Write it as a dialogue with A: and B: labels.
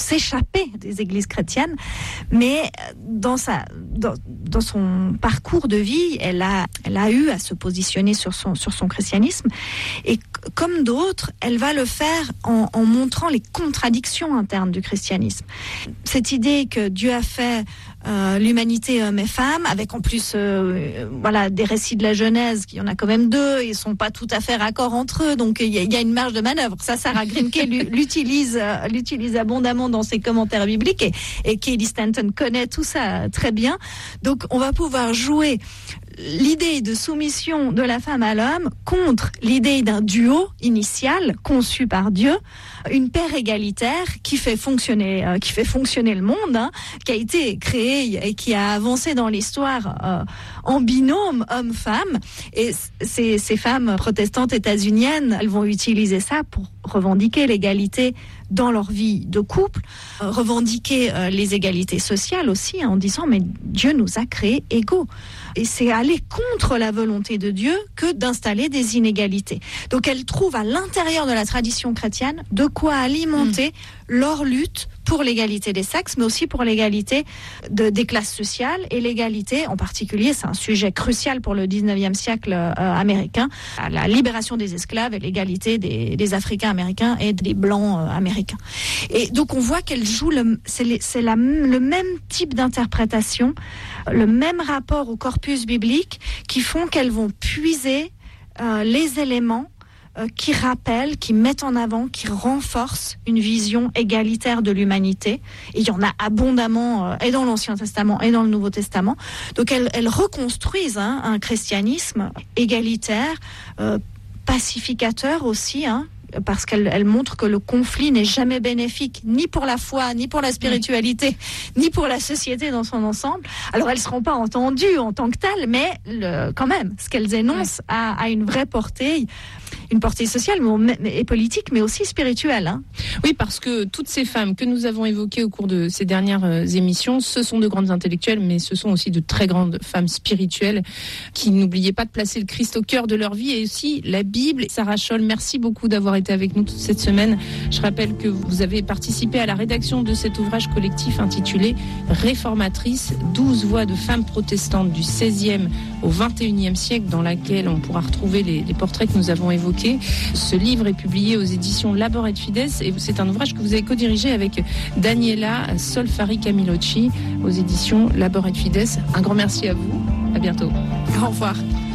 A: s'échapper des églises chrétiennes, mais dans son parcours de vie, elle a eu à se positionner sur son christianisme, et comme d'autres, elle va le faire en montrant les contradictions internes du christianisme. Cette idée que Dieu a fait l'humanité homme et femme, avec en plus des récits de la Genèse, qu'il y en a quand même 2, ils sont pas tout à fait raccords entre eux, donc il y a une marge de manœuvre. Ça, Sarah Grimke l'utilise abondamment dans ses commentaires bibliques, et Kelly Stanton connaît tout ça très bien. Donc on va pouvoir jouer l'idée de soumission de la femme à l'homme contre l'idée d'un duo initial conçu par Dieu, une paire égalitaire qui fait fonctionner le monde, qui a été créé et qui a avancé dans l'histoire en binôme homme-femme. Et ces femmes protestantes états-uniennes, elles vont utiliser ça pour revendiquer l'égalité dans leur vie de couple, revendiquer les égalités sociales aussi, en disant mais Dieu nous a créés égaux. Et c'est aller contre la volonté de Dieu que d'installer des inégalités. Donc elles trouvent à l'intérieur de la tradition chrétienne de quoi alimenter leur lutte pour l'égalité des sexes, mais aussi pour l'égalité des classes sociales, et l'égalité en particulier, c'est un sujet crucial pour le 19e siècle américain, la libération des esclaves et l'égalité des Africains américains et des Blancs américains. Et donc on voit qu'elle joue le même type d'interprétation, le même rapport au corpus biblique, qui font qu'elles vont puiser les éléments qui rappellent, qui mettent en avant, qui renforcent une vision égalitaire de l'humanité. Et il y en a abondamment et dans l'Ancien Testament et dans le Nouveau Testament. Donc elles reconstruisent un christianisme égalitaire, pacificateur aussi, parce qu'elle montre que le conflit n'est jamais bénéfique, ni pour la foi, ni pour la spiritualité, ni pour la société dans son ensemble. Alors elles ne seront pas entendues en tant que telles, mais quand même, ce qu'elles énoncent a une vraie portée, une portée sociale et politique, mais aussi spirituelle.
B: Oui, parce que toutes ces femmes que nous avons évoquées au cours de ces dernières émissions, ce sont de grandes intellectuelles, mais ce sont aussi de très grandes femmes spirituelles qui n'oubliaient pas de placer le Christ au cœur de leur vie, et aussi la Bible. Sarah Scholl, merci beaucoup d'avoir été avec nous toute cette semaine. Je rappelle que vous avez participé à la rédaction de cet ouvrage collectif intitulé Réformatrices, 12 voix de femmes protestantes du 16e au 21e siècle, dans laquelle on pourra retrouver les portraits que nous avons évoqués. Ce livre est publié aux éditions Labor et Fides, et c'est un ouvrage que vous avez co-dirigé avec Daniela Solfari Camilocci aux éditions Labor et Fides. Un grand merci à vous. À bientôt.
A: Au revoir.